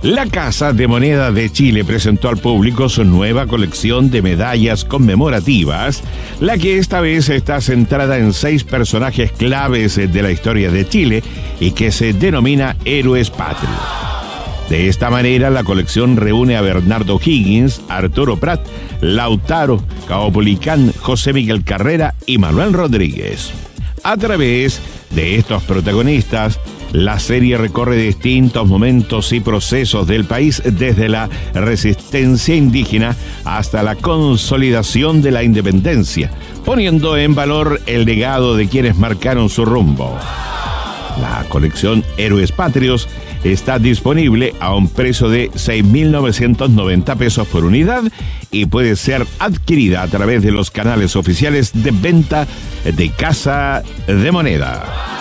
La Casa de Moneda de Chile presentó al público su nueva colección de medallas conmemorativas, la que esta vez está centrada en 6 personajes claves de la historia de Chile y que se denomina Héroes Patrios. De esta manera, la colección reúne a Bernardo Higgins, Arturo Prat, Lautaro, Caupolicán, José Miguel Carrera y Manuel Rodríguez. A través de estos protagonistas, la serie recorre distintos momentos y procesos del país, desde la resistencia indígena hasta la consolidación de la independencia, poniendo en valor el legado de quienes marcaron su rumbo. La colección Héroes Patrios está disponible a un precio de 6.990 pesos por unidad y puede ser adquirida a través de los canales oficiales de venta de Casa de Moneda.